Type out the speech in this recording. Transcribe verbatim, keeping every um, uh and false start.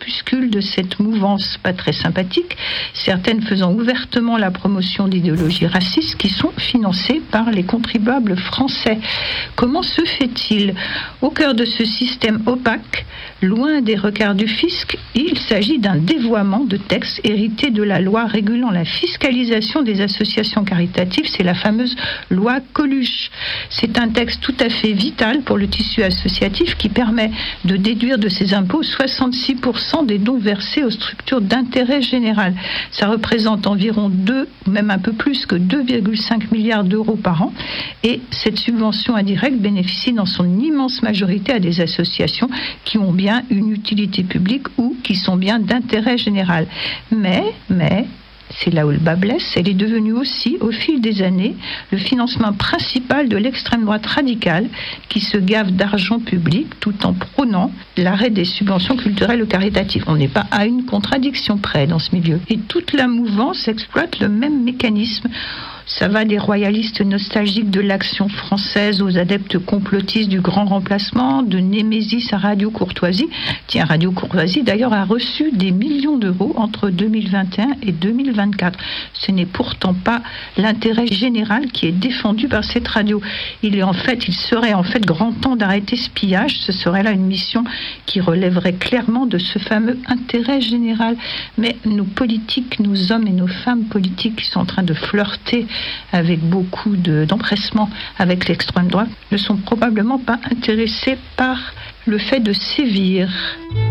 groupuscules de cette mouvance pas très sympathique, certaines faisant ouvertement la promotion d'idéologies racistes qui sont financées par les contribuables français. Comment se fait-il ? Au cœur de ce système opaque, loin des regards du fisc, il s'agit d'un dévoiement de textes hérités de la loi régulant la fiscalisation des associations caritatives, c'est la fameuse loi Coluche. C'est un texte tout à fait vital pour le tissu associatif qui permet de déduire de ses impôts soixante-six pour cent des dons versés aux structures d'intérêt général. Ça représente environ deux, même un peu plus que deux virgule cinq milliards d'euros par an. Et cette subvention indirecte bénéficie dans son immense majorité à des associations qui ont bien une utilité publique ou qui sont bien d'intérêt général. Mais, mais, c'est là où le bas blesse, elle est devenue aussi, au fil des années, le financement principal de l'extrême droite radicale qui se gave d'argent public tout en prônant l'arrêt des subventions culturelles ou caritatives. On n'est pas à une contradiction près dans ce milieu. Et toute la mouvance exploite le même mécanisme. Ça va des royalistes nostalgiques de l'Action française aux adeptes complotistes du grand remplacement, de Némésis à Radio Courtoisie. Tiens, Radio Courtoisie, d'ailleurs, a reçu des millions d'euros entre deux mille vingt et un et deux mille vingt-quatre. Ce n'est pourtant pas l'intérêt général qui est défendu par cette radio. Il est en fait, il serait en fait grand temps d'arrêter ce pillage. Ce serait là une mission qui relèverait clairement de ce fameux intérêt général. Mais nos politiques, nos hommes et nos femmes politiques qui sont en train de flirter avec beaucoup de, d'empressement avec l'extrême droite, ne sont probablement pas intéressés par le fait de sévir.